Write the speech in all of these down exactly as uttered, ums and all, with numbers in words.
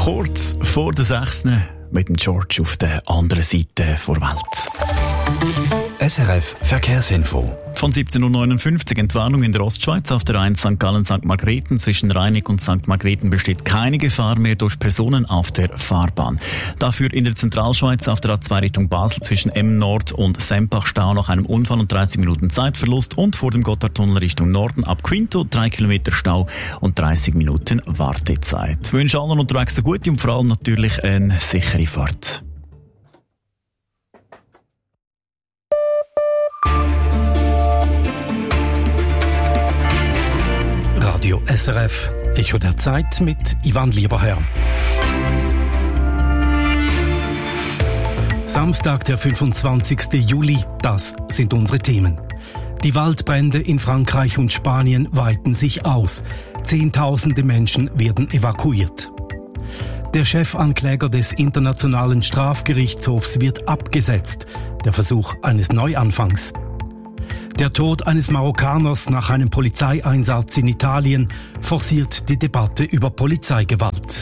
Kurz vor der sechs mit dem George auf der anderen Seite der Welt. S R F Verkehrsinfo. Von siebzehn Uhr neunundfünfzig Entwarnung in der Ostschweiz auf der eins Sankt Gallen Sankt Margrethen. Zwischen Reinig und Sankt Margrethen besteht keine Gefahr mehr durch Personen auf der Fahrbahn. Dafür in der Zentralschweiz auf der A zwei Richtung Basel zwischen Emmen Nord und Sempach Stau nach einem Unfall und dreißig Minuten Zeitverlust und vor dem Gotthardtunnel Richtung Norden ab Quinto drei Kilometer Stau und dreißig Minuten Wartezeit. Ich wünsche allen unterwegs eine gute und vor allem natürlich eine sichere Fahrt. Radio S R F, Echo der Zeit mit Ivan Lieberherr. Samstag, der fünfundzwanzigsten Juli, das sind unsere Themen. Die Waldbrände in Frankreich und Spanien weiten sich aus. Zehntausende Menschen werden evakuiert. Der Chefankläger des Internationalen Strafgerichtshofs wird abgesetzt. Der Versuch eines Neuanfangs. Der Tod eines Marokkaners nach einem Polizeieinsatz in Italien forciert die Debatte über Polizeigewalt.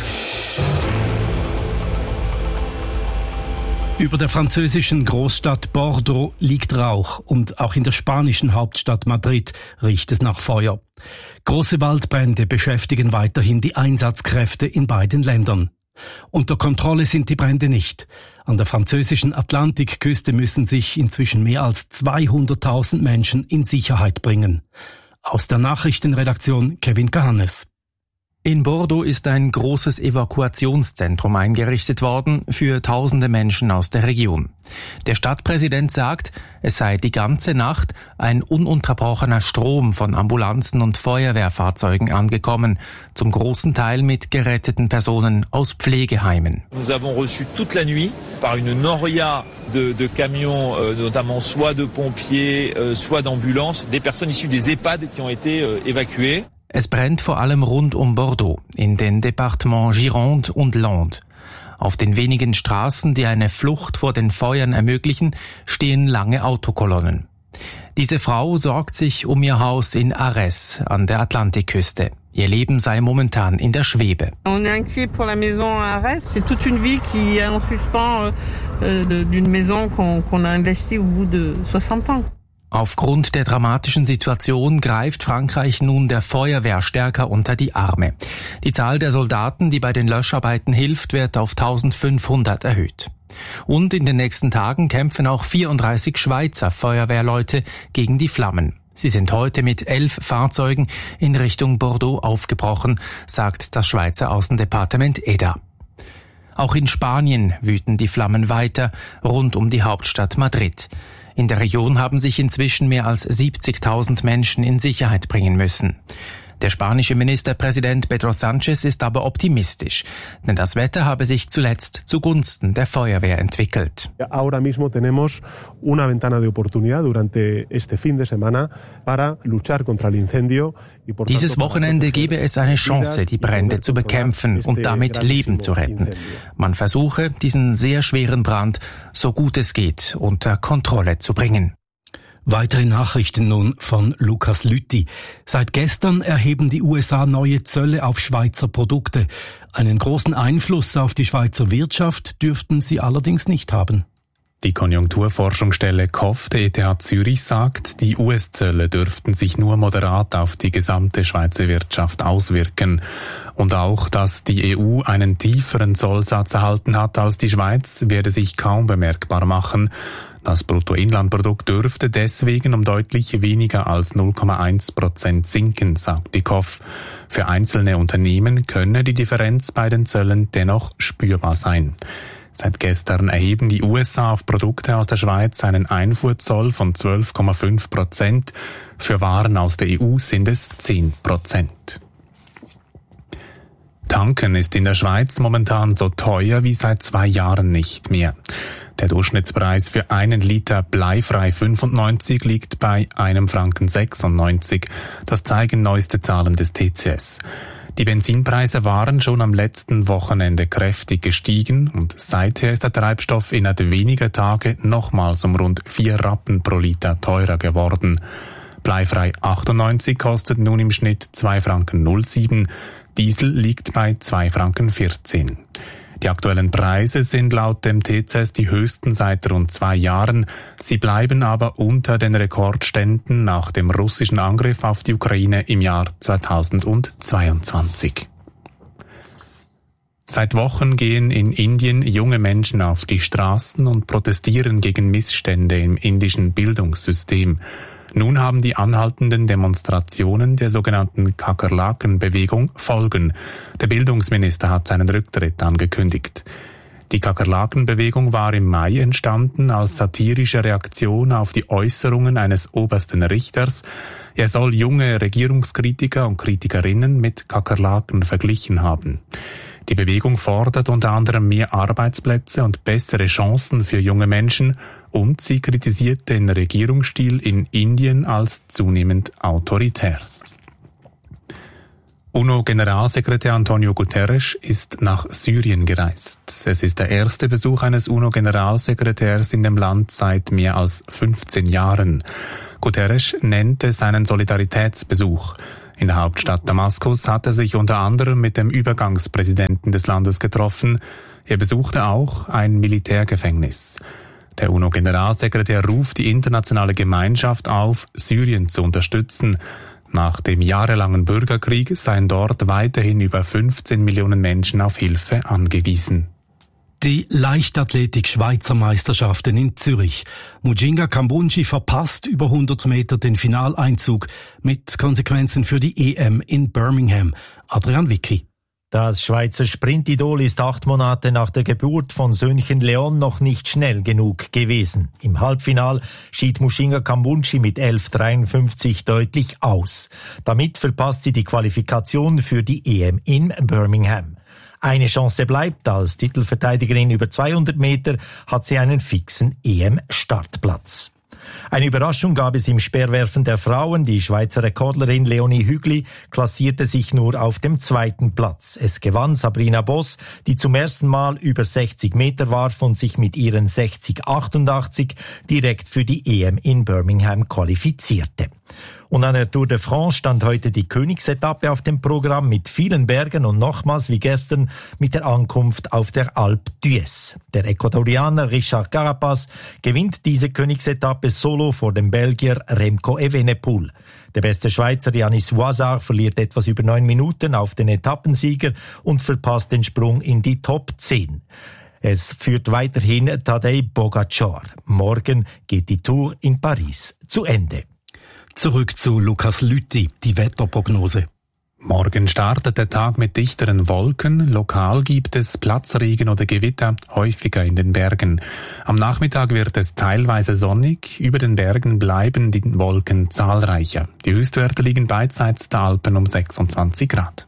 Über der französischen Großstadt Bordeaux liegt Rauch und auch in der spanischen Hauptstadt Madrid riecht es nach Feuer. Große Waldbrände beschäftigen weiterhin die Einsatzkräfte in beiden Ländern. Unter Kontrolle sind die Brände nicht. An der französischen Atlantikküste müssen sich inzwischen mehr als zweihunderttausend Menschen in Sicherheit bringen. Aus der Nachrichtenredaktion Kevin Kahannes. In Bordeaux ist ein großes Evakuationszentrum eingerichtet worden für tausende Menschen aus der Region. Der Stadtpräsident sagt, es sei die ganze Nacht ein ununterbrochener Strom von Ambulanzen und Feuerwehrfahrzeugen angekommen, zum großen Teil mit geretteten Personen aus Pflegeheimen. Nous avons reçu toute la nuit par une noria de, de camions, euh, notamment soit de pompiers, euh, soit d'ambulances, des personnes issues des EHPAD qui ont été euh, évacuées. Es brennt vor allem rund um Bordeaux, in den Departements Gironde und Landes. Auf den wenigen Straßen, die eine Flucht vor den Feuern ermöglichen, stehen lange Autokolonnen. Diese Frau sorgt sich um ihr Haus in Arès an der Atlantikküste. Ihr Leben sei momentan in der Schwebe. On est inquiet pour la maison à Arès. C'est toute une vie qui est en suspens euh, d'une maison qu'on, qu'on a investie au bout de soixante ans. Aufgrund der dramatischen Situation greift Frankreich nun der Feuerwehr stärker unter die Arme. Die Zahl der Soldaten, die bei den Löscharbeiten hilft, wird auf eintausendfünfhundert erhöht. Und in den nächsten Tagen kämpfen auch vierunddreißig Schweizer Feuerwehrleute gegen die Flammen. Sie sind heute mit elf Fahrzeugen in Richtung Bordeaux aufgebrochen, sagt das Schweizer Außendepartement E D A. Auch in Spanien wüten die Flammen weiter, rund um die Hauptstadt Madrid. In der Region haben sich inzwischen mehr als siebzigtausend Menschen in Sicherheit bringen müssen. Der spanische Ministerpräsident Pedro Sánchez ist aber optimistisch, denn das Wetter habe sich zuletzt zugunsten der Feuerwehr entwickelt. Ahora mismo tenemos una ventana de oportunidad durante este fin de semana para luchar contra el incendio. Dieses Wochenende gebe es eine Chance, die Brände zu bekämpfen und damit Leben zu retten. Man versuche, diesen sehr schweren Brand so gut es geht unter Kontrolle zu bringen. Weitere Nachrichten nun von Lukas Lüthi. Seit gestern erheben die U S A neue Zölle auf Schweizer Produkte. Einen großen Einfluss auf die Schweizer Wirtschaft dürften sie allerdings nicht haben. Die Konjunkturforschungsstelle K O F der E T H Zürich sagt, die U S-Zölle dürften sich nur moderat auf die gesamte Schweizer Wirtschaft auswirken. Und auch, dass die E U einen tieferen Zollsatz erhalten hat als die Schweiz, werde sich kaum bemerkbar machen. Das Bruttoinlandprodukt dürfte deswegen um deutlich weniger als null Komma eins Prozent sinken, sagt die K O F. Für einzelne Unternehmen könne die Differenz bei den Zöllen dennoch spürbar sein. Seit gestern erheben die U S A auf Produkte aus der Schweiz einen Einfuhrzoll von zwölf Komma fünf Prozent. Für Waren aus der E U sind es zehn Prozent. Tanken ist in der Schweiz momentan so teuer wie seit zwei Jahren nicht mehr. Der Durchschnittspreis für einen Liter bleifrei fünfundneunzig liegt bei einem Franken sechsundneunzig. Das zeigen neueste Zahlen des T C S. Die Benzinpreise waren schon am letzten Wochenende kräftig gestiegen und seither ist der Treibstoff innerhalb weniger Tage nochmals um rund vier Rappen pro Liter teurer geworden. Bleifrei achtundneunzig kostet nun im Schnitt zwei Franken null sieben, Diesel liegt bei zwei Franken vierzehn. Die aktuellen Preise sind laut dem T C S die höchsten seit rund zwei Jahren. Sie bleiben aber unter den Rekordständen nach dem russischen Angriff auf die Ukraine im Jahr zweitausendzweiundzwanzig. Seit Wochen gehen in Indien junge Menschen auf die Straßen und protestieren gegen Missstände im indischen Bildungssystem. Nun haben die anhaltenden Demonstrationen der sogenannten Kakerlaken-Bewegung Folgen. Der Bildungsminister hat seinen Rücktritt angekündigt. Die Kakerlaken-Bewegung war im Mai entstanden als satirische Reaktion auf die Äußerungen eines obersten Richters. Er soll junge Regierungskritiker und Kritikerinnen mit Kakerlaken verglichen haben. Die Bewegung fordert unter anderem mehr Arbeitsplätze und bessere Chancen für junge Menschen und sie kritisiert den Regierungsstil in Indien als zunehmend autoritär. UNO-Generalsekretär Antonio Guterres ist nach Syrien gereist. Es ist der erste Besuch eines UNO-Generalsekretärs in dem Land seit mehr als fünfzehn Jahren. Guterres nennt es einen Solidaritätsbesuch. In der Hauptstadt Damaskus hat er sich unter anderem mit dem Übergangspräsidenten des Landes getroffen. Er besuchte auch ein Militärgefängnis. Der UNO-Generalsekretär ruft die internationale Gemeinschaft auf, Syrien zu unterstützen. Nach dem jahrelangen Bürgerkrieg seien dort weiterhin über fünfzehn Millionen Menschen auf Hilfe angewiesen. Die Leichtathletik-Schweizer Meisterschaften in Zürich. Mujinga Kambunji verpasst über hundert Meter den Finaleinzug mit Konsequenzen für die E M in Birmingham. Adrian Wicki. Das Schweizer Sprintidol ist acht Monate nach der Geburt von Söhnchen Leon noch nicht schnell genug gewesen. Im Halbfinal schied Mujinga Kambunji mit elf dreiundfünfzig deutlich aus. Damit verpasst sie die Qualifikation für die E M in Birmingham. Eine Chance bleibt, als Titelverteidigerin über zweihundert Meter hat sie einen fixen E M-Startplatz. Eine Überraschung gab es im Speerwerfen der Frauen. Die Schweizer Rekordlerin Leonie Hügli klassierte sich nur auf dem zweiten Platz. Es gewann Sabrina Boss, die zum ersten Mal über sechzig Meter warf und sich mit ihren sechzig Komma achtundachtzig direkt für die E M in Birmingham qualifizierte. Und an der Tour de France stand heute die Königsetappe auf dem Programm mit vielen Bergen und nochmals wie gestern mit der Ankunft auf der Alpe d'Huez. Der Ecuadorianer Richard Carapaz gewinnt diese Königsetappe solo vor dem Belgier Remco Evenepoel. Der beste Schweizer Yanis Ouazar verliert etwas über neun Minuten auf den Etappensieger und verpasst den Sprung in die Top zehn. Es führt weiterhin Tadej Pogačar. Morgen geht die Tour in Paris zu Ende. Zurück zu Lukas Lüthi, die Wetterprognose. Morgen startet der Tag mit dichteren Wolken. Lokal gibt es Platzregen oder Gewitter, häufiger in den Bergen. Am Nachmittag wird es teilweise sonnig. Über den Bergen bleiben die Wolken zahlreicher. Die Höchstwerte liegen beidseits der Alpen um sechsundzwanzig Grad.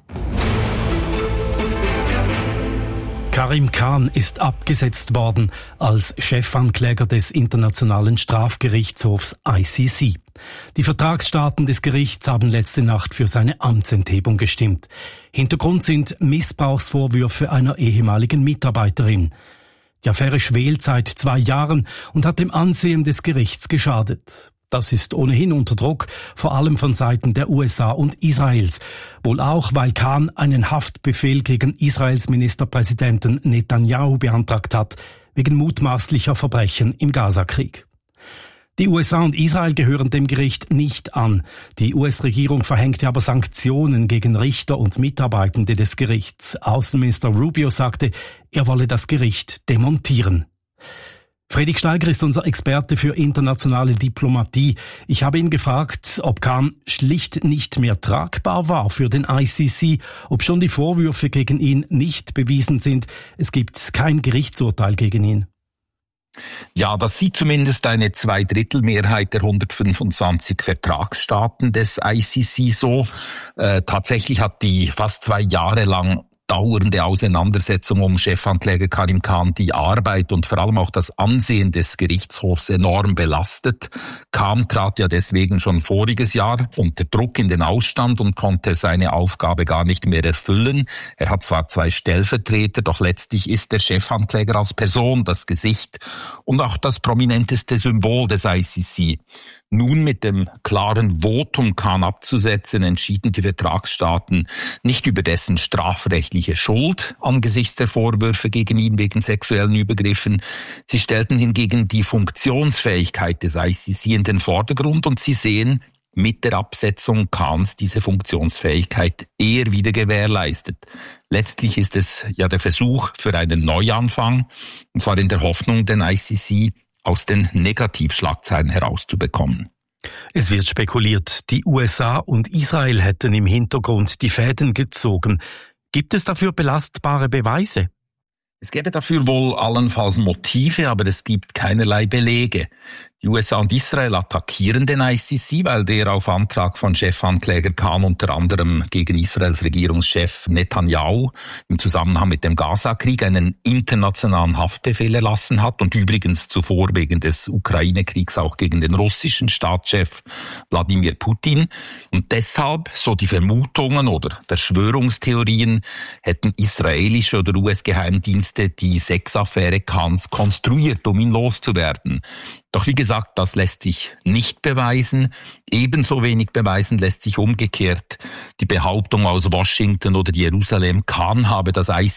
Karim Khan ist abgesetzt worden als Chefankläger des Internationalen Strafgerichtshofs I C C. Die Vertragsstaaten des Gerichts haben letzte Nacht für seine Amtsenthebung gestimmt. Hintergrund sind Missbrauchsvorwürfe einer ehemaligen Mitarbeiterin. Die Affäre schwelt seit zwei Jahren und hat dem Ansehen des Gerichts geschadet. Das ist ohnehin unter Druck, vor allem von Seiten der U S A und Israels. Wohl auch, weil Khan einen Haftbefehl gegen Israels Ministerpräsidenten Netanyahu beantragt hat, wegen mutmaßlicher Verbrechen im Gazakrieg. Die U S A und Israel gehören dem Gericht nicht an. Die U S-Regierung verhängte aber Sanktionen gegen Richter und Mitarbeitende des Gerichts. Außenminister Rubio sagte, er wolle das Gericht demontieren. Fredrik Steiger ist unser Experte für internationale Diplomatie. Ich habe ihn gefragt, ob Khan schlicht nicht mehr tragbar war für den I C C, ob schon die Vorwürfe gegen ihn nicht bewiesen sind. Es gibt kein Gerichtsurteil gegen ihn. Ja, das sieht zumindest eine Zweidrittelmehrheit der hundertfünfundzwanzig Vertragsstaaten des I C C so. Äh, tatsächlich hat die fast zwei Jahre lang dauernde Auseinandersetzung um Chefankläger Karim Khan die Arbeit und vor allem auch das Ansehen des Gerichtshofs enorm belastet. Khan trat ja deswegen schon voriges Jahr unter Druck in den Ausstand und konnte seine Aufgabe gar nicht mehr erfüllen. Er hat zwar zwei Stellvertreter, doch letztlich ist der Chefankläger als Person das Gesicht und auch das prominenteste Symbol des I C C. Nun mit dem klaren Votum, Khan abzusetzen, entschieden die Vertragsstaaten nicht über dessen strafrechtliche Schuld angesichts der Vorwürfe gegen ihn wegen sexuellen Übergriffen. Sie stellten hingegen die Funktionsfähigkeit des I C C in den Vordergrund und sie sehen mit der Absetzung Khans diese Funktionsfähigkeit eher wieder gewährleistet. Letztlich ist es ja der Versuch für einen Neuanfang, und zwar in der Hoffnung, den I C C aus den Negativschlagzeilen herauszubekommen. Es wird spekuliert, die U S A und Israel hätten im Hintergrund die Fäden gezogen. Gibt es dafür belastbare Beweise? Es gäbe dafür wohl allenfalls Motive, aber es gibt keinerlei Belege. Die U S A und Israel attackieren den I C C, weil der auf Antrag von Chefankläger Khan unter anderem gegen Israels Regierungschef Netanyahu im Zusammenhang mit dem Gaza-Krieg einen internationalen Haftbefehl erlassen hat und übrigens zuvor wegen des Ukraine-Kriegs auch gegen den russischen Staatschef Wladimir Putin. Und deshalb, so die Vermutungen oder Verschwörungstheorien, hätten israelische oder U S-Geheimdienste die Sexaffäre Khans konstruiert, um ihn loszuwerden. Doch wie gesagt, das lässt sich nicht beweisen. Ebenso wenig beweisen lässt sich umgekehrt die Behauptung aus Washington oder Jerusalem, Khan habe das I